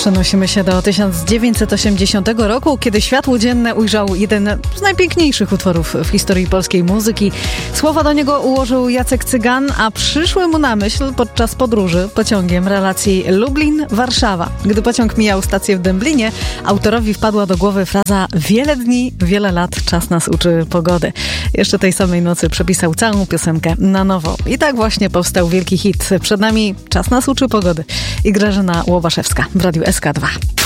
Przenosimy się do 1980 roku, kiedy światło dzienne ujrzał jeden z najpiękniejszych utworów w historii polskiej muzyki. Słowa do niego ułożył Jacek Cygan, a przyszły mu na myśl podczas podróży pociągiem relacji Lublin-Warszawa. Gdy pociąg mijał stację w Dęblinie, autorowi wpadła do głowy fraza: wiele dni, wiele lat, czas nas uczy pogody. Jeszcze tej samej nocy przepisał całą piosenkę na nowo. I tak właśnie powstał wielki hit. Przed nami Czas nas uczy pogody i Grażyna Łobaszewska w Radiu SK2.